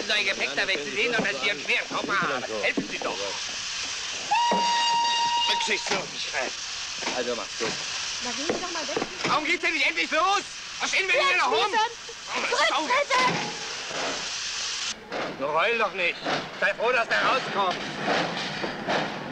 vergessen, so ein Gepäck da wegzusehen und dass Sie einen schweren Koffer haben. Helfen Sie doch. Rücksichtslos. Also mach's gut. Na, gehen Sie doch mal weg. Warum geht's denn nicht endlich los? Was stehen wir hier noch rum? Zurücktreten! Du heul doch nicht. Sei froh, dass der rauskommt.